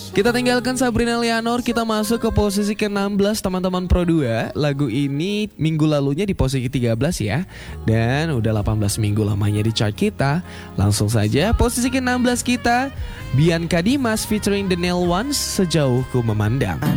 Kita tinggalkan Sabrina Leonor, kita masuk ke posisi ke-16 teman-teman Pro 2. Lagu ini minggu lalunya di posisi ke-13 ya. Dan udah 18 minggu lamanya di chart kita. Langsung saja posisi ke-16 kita, Bianca Dimas featuring The Nail Ones, Sejauh Ku Memandang.